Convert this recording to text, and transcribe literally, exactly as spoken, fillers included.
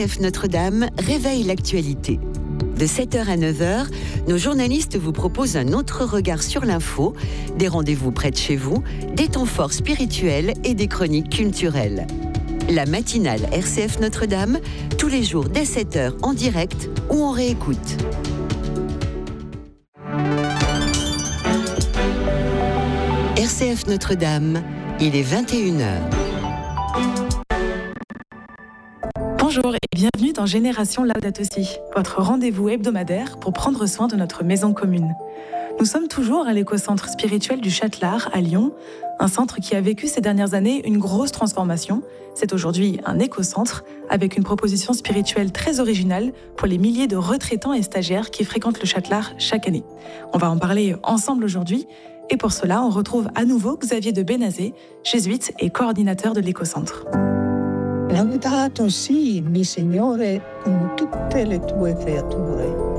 F Notre-Dame réveille l'actualité. De sept heures à neuf heures, nos journalistes vous proposent un autre regard sur l'info, des rendez-vous près de chez vous, des temps forts spirituels et des chroniques culturelles. La matinale R C F Notre-Dame, tous les jours dès sept heures en direct ou en réécoute. R C F Notre-Dame, il est vingt et une heures. Bonjour et bienvenue dans Génération Laudato Si, votre rendez-vous hebdomadaire pour prendre soin de notre maison commune. Nous sommes toujours à l'éco-centre spirituel du Châtelard à Lyon, un centre qui a vécu ces dernières années une grosse transformation. C'est aujourd'hui un éco-centre avec une proposition spirituelle très originale pour les milliers de retraitants et stagiaires qui fréquentent le Châtelard chaque année. On va en parler ensemble aujourd'hui et pour cela, on retrouve à nouveau Xavier de Bénazet, jésuite et coordinateur de l'éco-centre. Laudato si, mi Signore, con tutte le tue creature.